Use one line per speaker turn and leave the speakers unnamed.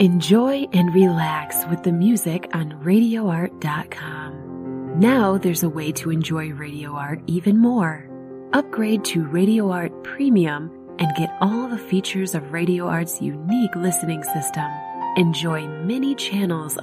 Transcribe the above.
Enjoy and relax with the music on RadioArt.com. Now there's a way to enjoy Radio Art even more. Upgrade to Radio Art Premium and get all the features of Radio Art's unique listening system. Enjoy many channels